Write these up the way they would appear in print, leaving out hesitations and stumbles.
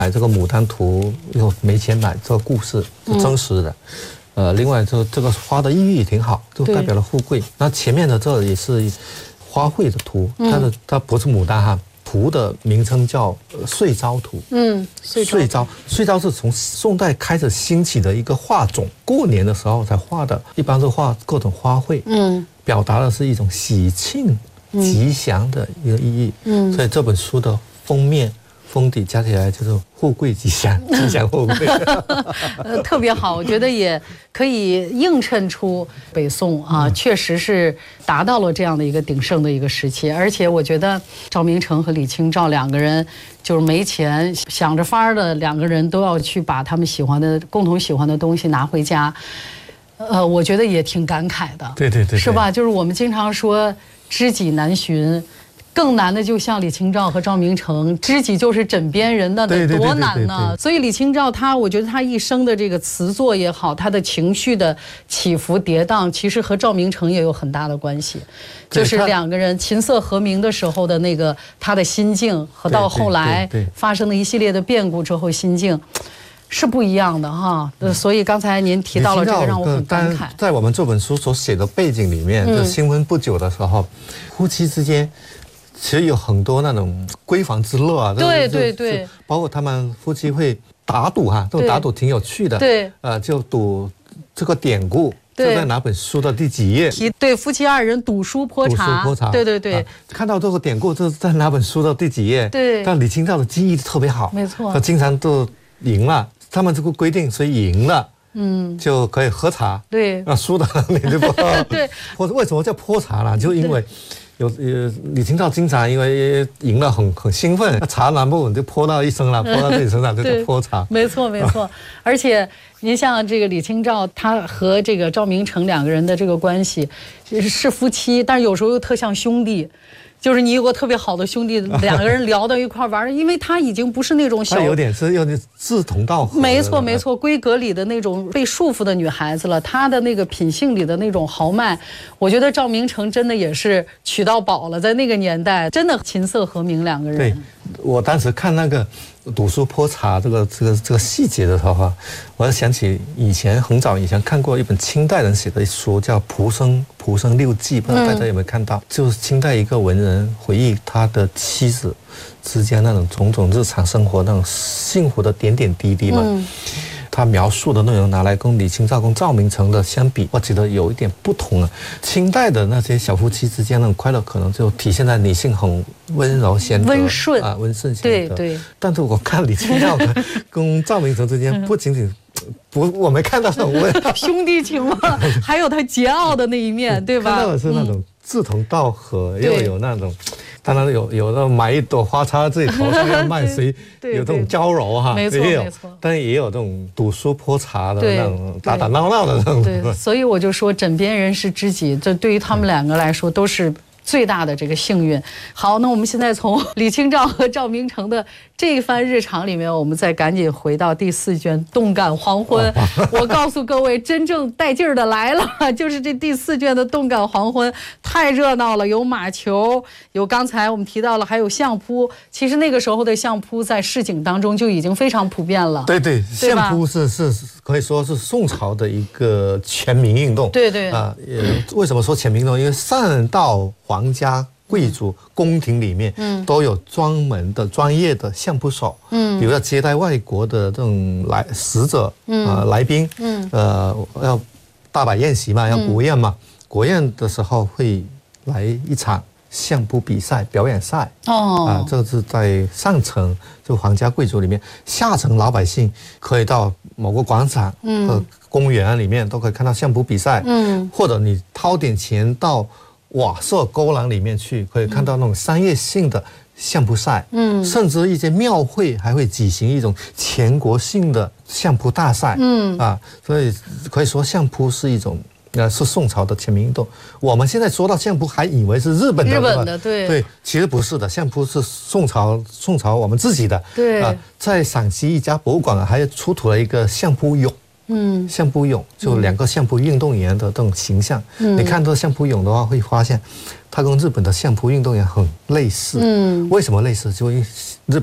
买这个牡丹图又没钱买，这个故事是真实的。另外这个花的寓意挺好，就代表了富贵。那前面的这也是花卉的图，它不是牡丹哈，图的名称叫岁朝图。岁朝是从宋代开始兴起的一个画种，过年的时候才画的，一般是画各种花卉，表达的是一种喜庆、吉祥的一个意义。所以这本书的封面、封底加起来就是富贵吉祥，吉祥富贵。 特别好，我觉得也可以映衬出北宋啊，确实是达到了这样的一个鼎盛的一个时期。而且我觉得赵明诚和李清照两个人就是没钱，想着法儿的两个人都要去把他们共同喜欢的东西拿回家。我觉得也挺感慨的。 对， 是吧？就是我们经常说知己难寻。更难的就像李清照和赵明诚，知己就是枕边人，那得多难呢？所以李清照我觉得她一生的这个词作也好，她的情绪的起伏跌宕，其实和赵明诚也有很大的关系。就是两个人琴瑟和鸣的时候的那个他的心境，和到后来发生的一系列的变故之后心境。是不一样的哈，所以刚才您提到了这个，让我很感慨。 在我们这本书所写的背景里面，就新婚不久的时候，夫妻之间其实有很多那种闺房之乐啊。 对， 包括他们夫妻会打赌哈，这种打赌挺有趣的。 对， 就赌这个典故。就在哪本书的第几页？ 对，夫妻二人赌书泼茶。对， 看到这个典故，这是在哪本书的第几页？ 对。 但李清照的记忆特别好， 没错， 他经常都赢了。他们这个规定，所以赢了，就可以喝茶。 对， 输的你就不喝。 对， 为什么叫泼茶呢？就因为李清照经常因为赢了很兴奋，茶拿不稳就泼到一身了，泼到自己身上就叫泼茶。 没错。而且您像这个李清照，她和这个赵明诚两个人的这个关系是夫妻，但是有时候又特像兄弟。就是你有个特别好的兄弟，两个人聊到一块玩，因为他已经不是那种他有点志同道合。 没错，闺阁里的那种被束缚的女孩子了，她的那个品性里的那种豪迈，我觉得赵明诚真的也是娶到宝了，在那个年代真的琴瑟和鸣两个人。 对，我当时看那个赌书泼茶这个细节的时候，我就想起很早以前看过一本清代人写的书，叫《蒲生六记》，不知道大家有没有看到？就是清代一个文人回忆他的妻子之间那种种种日常生活那种幸福的点点滴滴嘛。他描述的内容拿来跟李清照跟赵明诚的相比，我觉得有一点不同了。清代的那些小夫妻之间那种快乐，可能就体现在女性很温柔贤德、 温顺贤德。对。但是我看李清照跟赵明诚之间，不仅仅我没看到那种兄弟情嘛，还有他桀骜的那一面，对吧？ 看到的是那种志同道合，又有那种。当然有那买一朵花插自己头上要卖谁，有这种娇柔哈， 没错， 但也有这种赌书泼茶的那种打打闹闹的那种。 对，所以我就说枕边人是知己，这对于他们两个来说都是最大的这个幸运。好，那我们现在从李清照和赵明诚的这一番日常里面，我们再赶紧回到第4卷《动感黄昏》。我告诉各位，真正带劲儿的来了，就是这第4卷的《动感黄昏》，太热闹了，有马球，有刚才我们提到了，还有相扑。其实那个时候的相扑在市井当中就已经非常普遍了。 对，相扑是可以说是宋朝的一个全民运动。 对为什么说全民运动？因为上到皇家贵族宫廷里面，都有专门的专业的相扑手，比如要接待外国的这种使者，来宾，要大摆宴席嘛，要国宴嘛，国宴的时候会来一场相扑比赛表演赛。这是在上层就皇家贵族里面，下层老百姓可以到某个广场和公园里面都可以看到相扑比赛，或者你掏点钱到瓦舍勾栏里面去，可以看到那种商业性的相扑赛，甚至一些庙会还会举行一种全国性的相扑大赛，所以可以说相扑是一种是宋朝的全民运动。我们现在说到相扑，还以为是日本的，对，其实不是的，相扑是宋朝我们自己的，在陕西一家博物馆还出土了一个相扑俑。相扑俑就2个相扑运动员的这种形象，你看这相扑俑的话，会发现它跟日本的相扑运动员很类似。为什么类似？就因为日本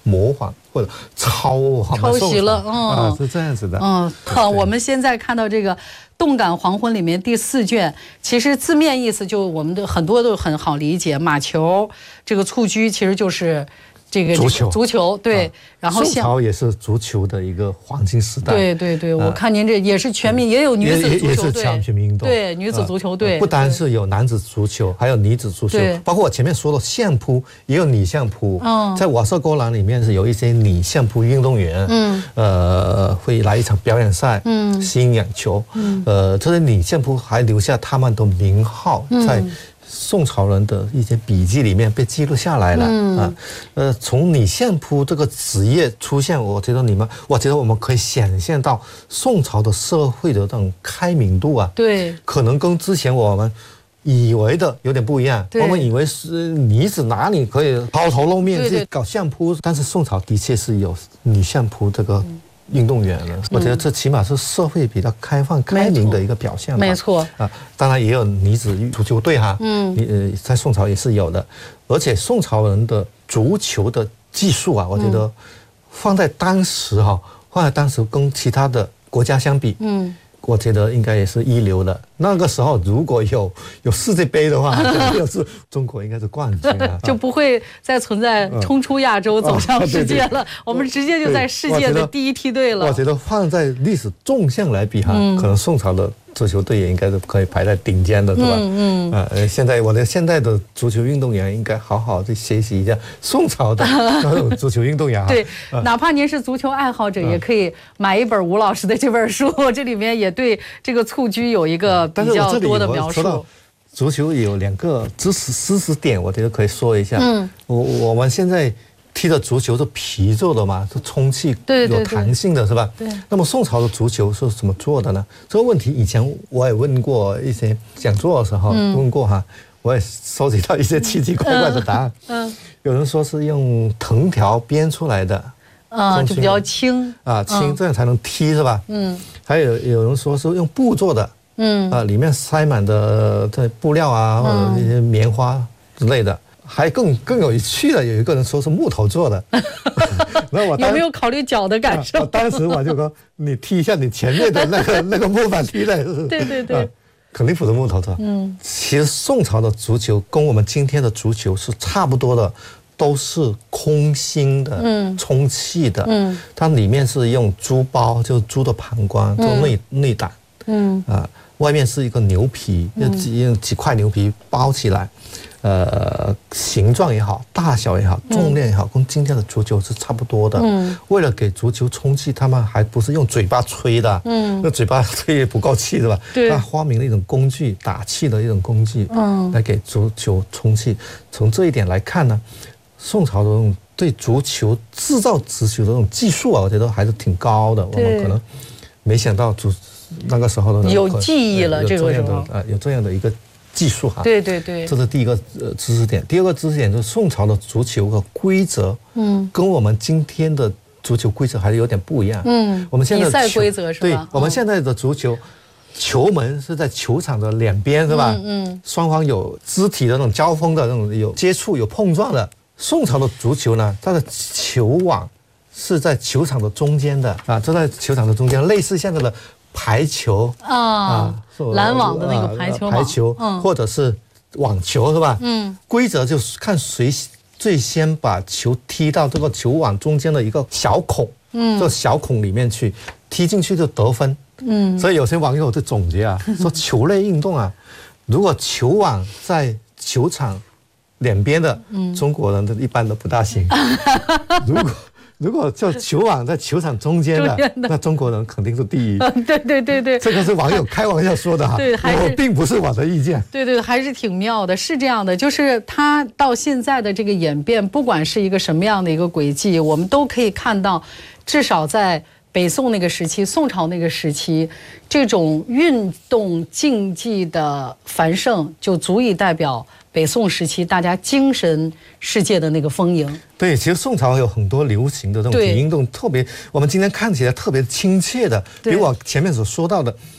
模仿或者抄袭了， 是这样子的。 我们现在看到这个《动感黄昏》里面第4卷，其实字面意思就我们的很多都很好理解，马球这个蹴鞠其实就是这个足球对，然后宋朝也是足球的一个黄金时代。 对，我看您这也是全民，也有女子足球队， 全民运动， 对女子足球队， 不单是有男子足球，还有女子足球，包括我前面说的相扑，也有女相扑。在瓦舍沟栏里面是有一些女相扑运动员，会来一场表演赛，吸引眼球。这些女相扑还留下他们的名号在宋朝人的一些笔记里面被记录下来了。从女相扑这个职业出现，我觉得我们可以想象到宋朝的社会的这种开明度啊， 对， 可能跟之前我们以为的有点不一样。我们以为是女子哪里可以抛头露面去搞相扑，但是宋朝的确是有女相扑这个运动员了。我觉得这起码是社会比较开放开明的一个表现。 没错当然也有女子足球队哈，在宋朝也是有的。而且宋朝人的足球的技术啊，我觉得放在当时跟其他的国家相比，我觉得应该也是一流的。那个时候如果有世界杯的话，就是中国应该是冠军啊， 就不会再存在冲出亚洲走向世界了。我们直接就在世界的第一梯队了。 我觉得放在历史纵向来比哈，可能宋朝的足球队也应该是可以排在顶尖的，是吧？我的现在的足球运动员应该好好去学习一下宋朝的那种足球运动员。 对，哪怕您是足球爱好者，也可以买一本吴老师的这本书，这里面也对这个蹴鞠有一个比较多的描述。 足球有2个知识点，我觉得可以说一下。我们现在踢的足球是皮做的嘛，是充气有弹性的，是吧？对。那么宋朝的足球是怎么做的呢？这个问题以前我也问过一些讲座的时候问过哈，我也收集到一些奇奇怪怪的答案。有人说是用藤条编出来的， 就比较轻轻，这样才能踢，是吧？还有人说是用布做的，里面塞满的这布料啊，或者一些棉花之类的。还更有趣的，有一个人说是木头做的。那我有没有考虑脚的感受？ 当时我就说，你踢一下你前面的那个木板踢的， 对， 肯定不是木头做。其实宋朝的足球跟我们今天的足球是差不多的，都是空心的，充气的。它里面是用猪包，就是猪的膀胱做内胆。外面是一个牛皮，用几块牛皮包起来。形状也好，大小也好，重量也好，跟今天的足球是差不多的。为了给足球充气，他们还不是用嘴巴吹的，那嘴巴吹也不够气，是吧？他发明了一种工具，打气的一种工具，来给足球充气。从这一点来看呢，宋朝的这种对足球制造足球的这种技术啊，我觉得还是挺高的。我们可能没想到那个时候的人有技艺了，这个时候有这样的一个技术哈。 对， 这是第一个知识点。第二个知识点就是宋朝的足球的规则，跟我们今天的足球规则还是有点不一样。我们现在比赛规则是吧？ 对，我们现在的足球，球门是在球场的两边，是吧？双方有肢体的那种交锋的那种有接触有碰撞的。宋朝的足球呢，它的球网是在球场的中间的这在球场的中间，类似现在的排球拦网的那个排球或者是网球，是吧？规则就是看谁最先把球踢到这个球网中间的一个小孔，这小孔里面去，踢进去就得分。所以有些网友就总结说球类运动如果球网在球场两边的，中国人一般都不大行。如果就球网在球场中间的，那中国人肯定是第一。 对， 这个是网友开玩笑说的对， 我并不是我的意见。 对，还是挺妙的。是这样的，就是它到现在的这个演变，不管是一个什么样的一个轨迹，我们都可以看到，至少在北宋那个时期、宋朝那个时期，这种运动竞技的繁盛，就足以代表北宋时期大家精神世界的那个丰盈。 对，其实宋朝有很多流行的这种体育运动，特别我们今天看起来特别亲切的，比如我前面所说到的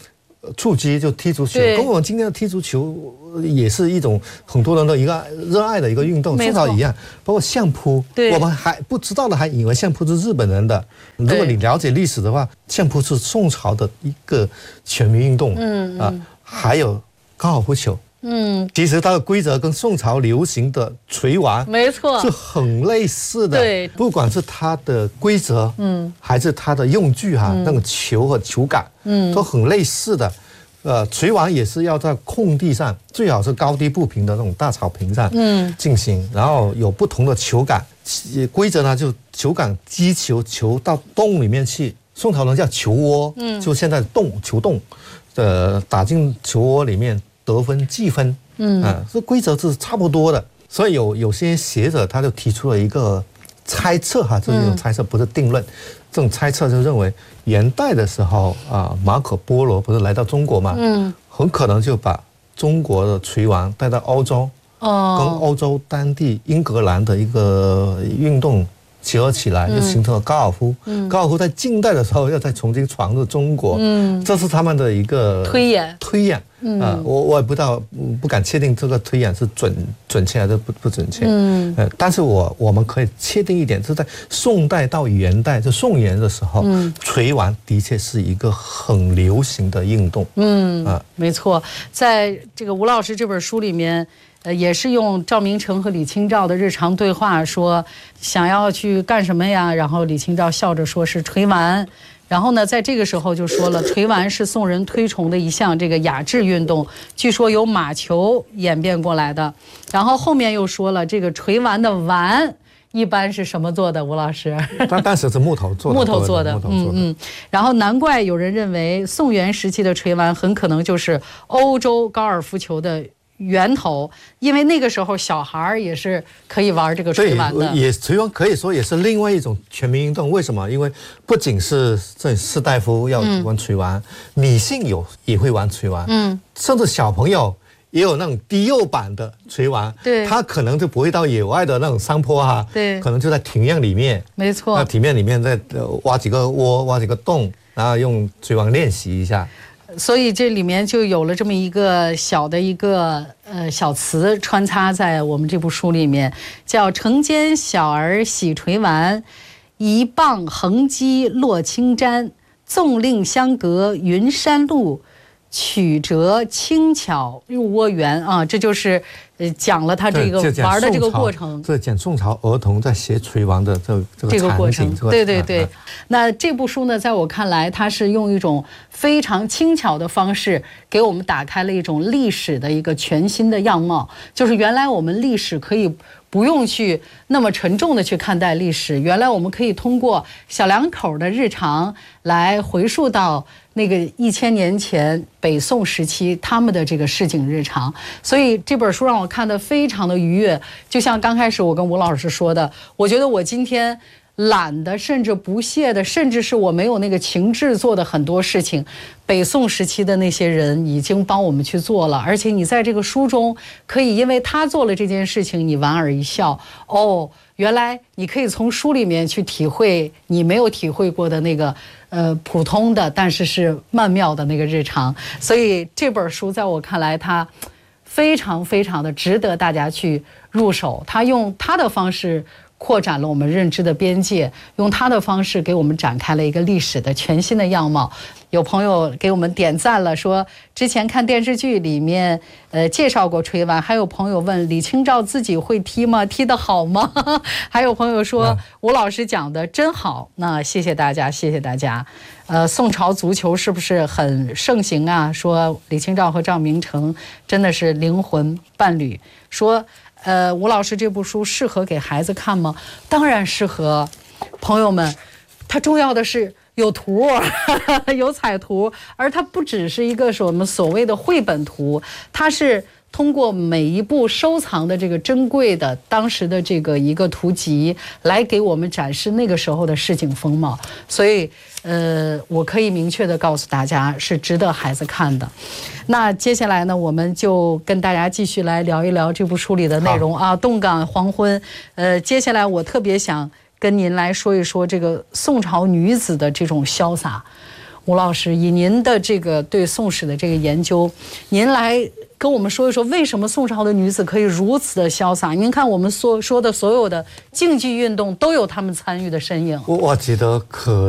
触击就踢足球，跟我们今天的踢足球也是一种很多人的一个热爱的一个运动，宋朝一样。包括相扑，我们还不知道的还以为相扑是日本人的。如果你了解历史的话，相扑是宋朝的一个全民运动。还有高尔夫球。其实它的规则跟宋朝流行的锤丸没错是很类似的。对，不管是它的规则，还是它的用具那个球和球杆，都很类似的。锤丸也是要在空地上，最好是高低不平的那种大草坪上进行，然后有不同的球杆。规则呢，就球杆击球到洞里面去，宋朝人叫球窝，就现在球洞，打进球窝里面。得分计分，这规则是差不多的，所以有些学者他就提出了一个猜测这是一种猜测，不是定论。这种猜测就认为元代的时候马可波罗不是来到中国嘛，很可能就把中国的锤丸带到欧洲，跟欧洲当地英格兰的一个运动结合起来，就形成了高尔夫。高尔夫在近代的时候要再重新传入中国，这是他们的一个推演。我也不知道，不敢确定这个推演是准确还是不准确。但是我们可以确定一点，是在宋代到元代，就宋元的时候，锤丸的确是一个很流行的运动。 没错，在这个吴老师这本书里面。也是用赵明诚和李清照的日常对话说想要去干什么呀？然后李清照笑着说是锤丸。然后呢，在这个时候就说了，锤丸是宋人推崇的一项这个雅致运动，据说由马球演变过来的。然后后面又说了，这个锤丸的丸一般是什么做的？吴老师， 当时是木头做的。 然后难怪有人认为宋元时期的锤丸很可能就是欧洲高尔夫球的源头，因为那个时候小孩也是可以玩这个锤丸的。 也锤丸可以说也是另外一种全民运动。为什么？因为不仅是这士大夫要玩锤丸，女性也会玩锤丸，甚至小朋友也有那种低幼版的锤丸。对，他可能就不会到野外的那种山坡对，可能就在庭院里面。没错，那庭院里面再挖几个窝，挖几个洞，然后用锤丸练习一下。 所以这里面就有了这么一个小的一个小词穿插在我们这部书里面，叫城间小儿喜锤丸，一棒横击落青毡，纵令相隔云山路，曲折轻巧入窝园啊，这就是讲了他这个玩的这个过程。 这讲宋朝儿童在学锤丸的这个过程。 对。那这部书呢，在我看来，它是用一种非常轻巧的方式，给我们打开了一种历史的一个全新的样貌。就是原来我们历史可以不用去那么沉重的去看待历史，原来我们可以通过小两口的日常来回溯到那个1000年前北宋时期他们的这个市井日常。所以这本书让我看得非常的愉悦。就像刚开始我跟吴老师说的，我觉得我今天懒的，甚至不屑的，甚至是我没有那个情志做的很多事情，北宋时期的那些人已经帮我们去做了。而且你在这个书中可以因为他做了这件事情，你莞尔一笑。哦，原来你可以从书里面去体会你没有体会过的那个普通的，但是曼妙的那个日常。所以这本书在我看来，它非常非常的值得大家去入手。他用他的方式扩展了我们认知的边界，用他的方式给我们展开了一个历史的全新的样貌。有朋友给我们点赞了，说之前看电视剧里面介绍过锤丸。还有朋友问李清照自己会踢吗？踢得好吗？还有朋友说吴老师讲的真好。那谢谢大家，谢谢大家。宋朝足球是不是很盛行啊？说李清照和赵明诚真的是灵魂伴侣。说吴老师这部书适合给孩子看吗？当然适合。朋友们，它重要的是有图有彩图，而它不只是一个我们所谓的绘本图，它是通过每一部收藏的这个珍贵的当时的这个一个图集来给我们展示那个时候的市井风貌。所以我可以明确的告诉大家，是值得孩子看的。那接下来呢，我们就跟大家继续来聊一聊这部书里的内容啊。动感黄昏，接下来我特别想跟您来说一说这个宋朝女子的这种潇洒。 吴老师，以您的这个对宋史的这个研究，您来跟我们说一说，为什么宋朝的女子可以如此的潇洒？您看我们说的所有的竞技运动都有她们参与的身影。 我觉得可